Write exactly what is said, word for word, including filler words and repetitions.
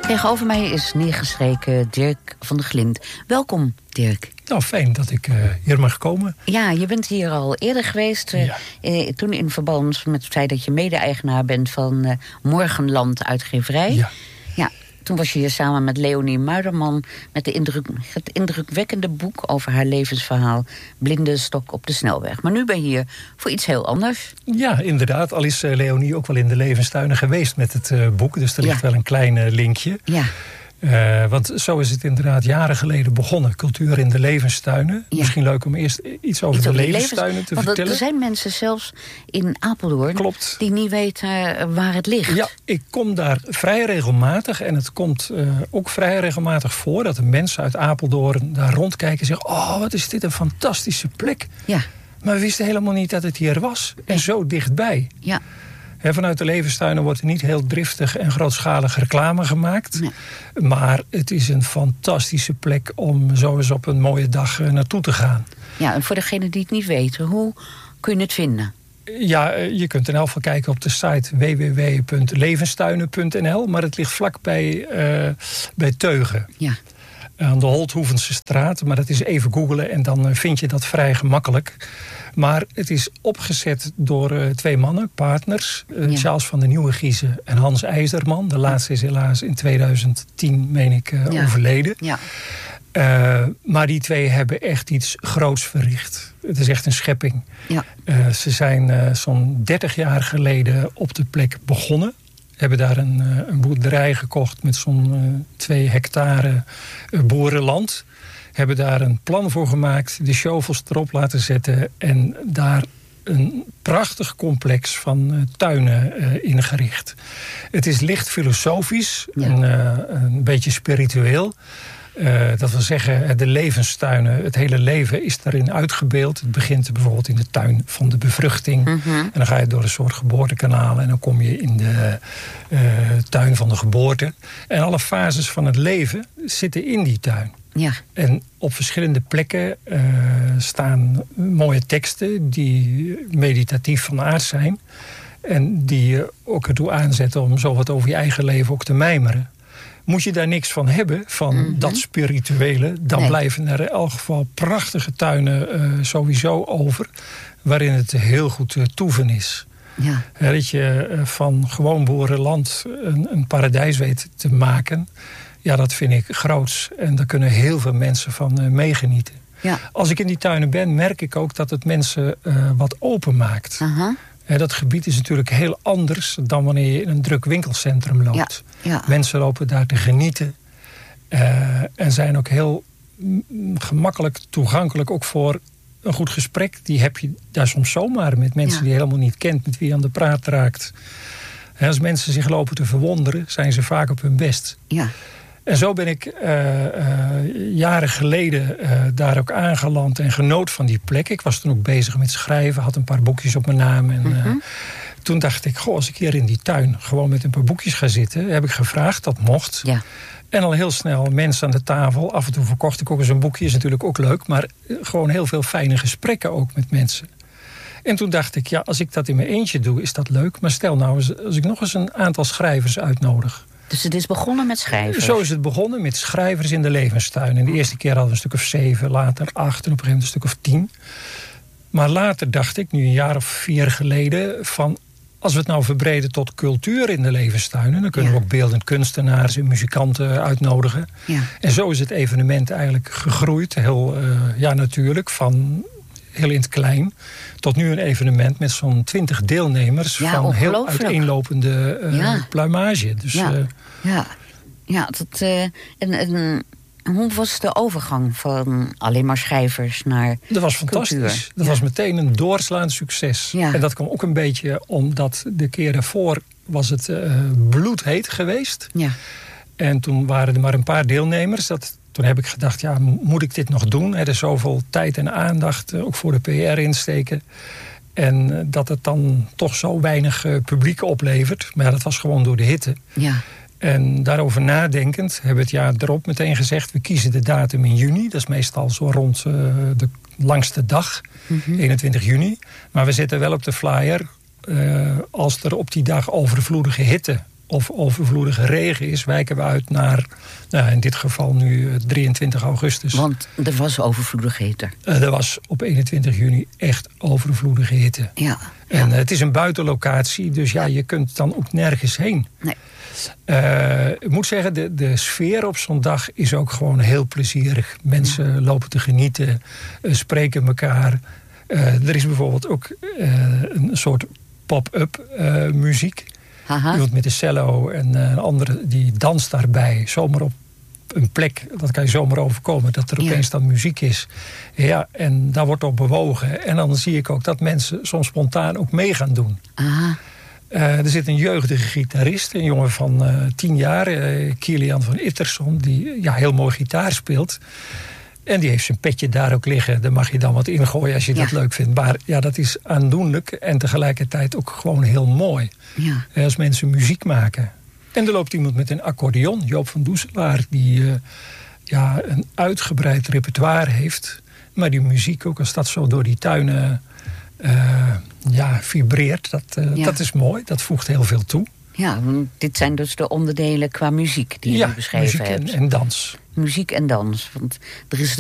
Tegenover mij is neergestreken Dirk van der Glind. Welkom, Dirk. Nou, fijn dat ik uh, hier mag komen. Ja, je bent hier al eerder geweest. Uh, ja. uh, toen in verband met het feit dat je mede-eigenaar bent van uh, Morgenland Uitgeverij. Ja. Ja. Toen was je hier samen met Leonie Muiderman met de indruk, het indrukwekkende boek over haar levensverhaal Blinde Stok op de snelweg. Maar nu ben je hier voor iets heel anders. Ja, inderdaad. Al is uh, Leonie ook wel in de levenstuinen geweest met het uh, boek. Dus er ligt ja. wel een klein uh, linkje. Ja. Uh, want zo is het inderdaad jaren geleden begonnen. Cultuur in de levenstuinen. Ja. Misschien leuk om eerst iets over iets de over levenstuinen levens... te want vertellen. Er zijn mensen zelfs in Apeldoorn Klopt. die niet weten uh, waar het ligt. Ja, ik kom daar vrij regelmatig. En het komt uh, ook vrij regelmatig voor dat de mensen uit Apeldoorn daar rondkijken en zeggen: oh, wat is dit een fantastische plek. Ja. Maar we wisten helemaal niet dat het hier was. En zo dichtbij. Ja. He, vanuit de levenstuinen wordt er niet heel driftig en grootschalig reclame gemaakt. Nee. Maar het is een fantastische plek om zo eens op een mooie dag uh, naartoe te gaan. Ja, en voor degenen die het niet weten, hoe kun je het vinden? Ja, je kunt in elk geval kijken op de site w w w punt levenstuinen punt n l. Maar het ligt vlakbij uh, bij Teugen. Ja. Aan de Holthoevense straat. Maar dat is even googlen en dan uh, vind je dat vrij gemakkelijk. Maar het is opgezet door uh, twee mannen, partners. Uh, ja. Charles van der Nieuwegiezen en Hans IJzerman. De laatste is helaas in tweeduizend tien, meen ik, uh, ja. overleden. Ja. Uh, maar die twee hebben echt iets groots verricht. Het is echt een schepping. Ja. Uh, ze zijn uh, zo'n dertig jaar geleden op de plek begonnen. Hebben daar een, uh, een boerderij gekocht met zo'n uh, twee hectare uh, boerenland. Hebben daar een plan voor gemaakt, de shovels erop laten zetten en daar een prachtig complex van uh, tuinen uh, ingericht. Het is licht filosofisch, ja. en, uh, een beetje spiritueel. Uh, dat wil zeggen, de levenstuinen, het hele leven is daarin uitgebeeld. Het begint bijvoorbeeld in de tuin van de bevruchting. Mm-hmm. En dan ga je door een soort geboortekanalen en dan kom je in de uh, tuin van de geboorte. En alle fases van het leven zitten in die tuin. Ja. En op verschillende plekken uh, staan mooie teksten die meditatief van aard zijn. En die je ook ertoe aanzetten om zo wat over je eigen leven ook te mijmeren. Moet je daar niks van hebben, van mm-hmm. dat spirituele, dan nee. blijven er in elk geval prachtige tuinen uh, sowieso over, waarin het heel goed uh, toeven is. Ja. Uh, dat je uh, van gewoon boerenland een, een paradijs weet te maken. Ja, dat vind ik groots. En daar kunnen heel veel mensen van uh, meegenieten. Ja. Als ik in die tuinen ben, merk ik ook dat het mensen uh, wat open maakt. Uh-huh. Uh, dat gebied is natuurlijk heel anders dan wanneer je in een druk winkelcentrum loopt. Ja. Ja. Mensen lopen daar te genieten. Uh, en zijn ook heel m- gemakkelijk toegankelijk ook voor een goed gesprek. Die heb je daar soms zomaar met mensen ja. die je helemaal niet kent, met wie je aan de praat raakt. En als mensen zich lopen te verwonderen, zijn ze vaak op hun best. Ja. En zo ben ik uh, uh, jaren geleden uh, daar ook aangeland en genoot van die plek. Ik was toen ook bezig met schrijven, had een paar boekjes op mijn naam. En uh, mm-hmm. toen dacht ik, goh, als ik hier in die tuin gewoon met een paar boekjes ga zitten, heb ik gevraagd, dat mocht. Ja. En al heel snel mensen aan de tafel. Af en toe verkocht ik ook eens een boekje, is natuurlijk ook leuk. Maar gewoon heel veel fijne gesprekken ook met mensen. En toen dacht ik, ja, als ik dat in mijn eentje doe, is dat leuk. Maar stel nou eens, als ik nog eens een aantal schrijvers uitnodig. Dus het is begonnen met schrijvers? Zo is het begonnen met schrijvers in de levenstuin. En de eerste keer hadden we een stuk of zeven, later acht en op een gegeven moment een stuk of tien. Maar later dacht ik, nu een jaar of vier geleden, van als we het nou verbreden tot cultuur in de levenstuinen, dan kunnen ja. we ook beeldend kunstenaars en muzikanten uitnodigen. Ja. En zo is het evenement eigenlijk gegroeid, heel uh, ja, natuurlijk, van heel in het klein, tot nu een evenement met zo'n twintig deelnemers ja, van heel uiteenlopende uh, ja. pluimage. Dus, ja. Uh, ja, ja dat, uh, en, en hoe was de overgang van alleen maar schrijvers naar Dat was fantastisch. cultuur? Dat ja. was meteen een doorslaand succes. Ja. En dat kwam ook een beetje omdat de keer daarvoor was het uh, bloedheet geweest. Ja. En toen waren er maar een paar deelnemers. Dat, toen heb ik gedacht, ja, moet ik dit nog doen? Er is zoveel tijd en aandacht, uh, ook voor de P R insteken. En uh, dat het dan toch zo weinig uh, publiek oplevert. Maar ja, dat was gewoon door de hitte. Ja. En daarover nadenkend hebben we het jaar erop meteen gezegd, we kiezen de datum in juni. Dat is meestal zo rond uh, de langste dag, mm-hmm. eenentwintig juni. Maar we zetten wel op de flyer, uh, als er op die dag overvloedige hitte of overvloedige regen is, wijken we uit naar, nou, in dit geval nu drieëntwintig augustus. Want er was overvloedige hitte. Uh, er was op eenentwintig juni echt overvloedige hitte. Ja. En ja. uh, het is een buitenlocatie, dus ja, je kunt dan ook nergens heen. Nee. Uh, ik moet zeggen, de, de sfeer op zo'n dag is ook gewoon heel plezierig. Mensen ja. lopen te genieten, uh, spreken elkaar. Uh, er is bijvoorbeeld ook uh, een soort pop-up uh, muziek. Aha. Iemand met een cello en uh, een andere die danst daarbij. Zomaar op een plek, dat kan je zomaar overkomen, dat er opeens ja. dan muziek is. Ja, en daar wordt op bewogen. En dan zie ik ook dat mensen soms spontaan ook mee gaan doen. Aha. Uh, er zit een jeugdige gitarist, een jongen van uh, tien jaar, uh, Kilian van Itterson, die ja, heel mooi gitaar speelt. En die heeft zijn petje daar ook liggen. Daar mag je dan wat ingooien als je ja. dat leuk vindt. Maar ja, dat is aandoenlijk en tegelijkertijd ook gewoon heel mooi. Ja. Uh, als mensen muziek maken. En er loopt iemand met een accordeon, Joop van Doeselaar, die uh, ja, een uitgebreid repertoire heeft. Maar die muziek, ook als dat zo door die tuinen uh, ja, vibreert, dat, uh, ja. dat is mooi. Dat voegt heel veel toe. Ja, want dit zijn dus de onderdelen qua muziek die je ja, beschreven muziek hebt. En, en dans. Muziek en dans. Want er is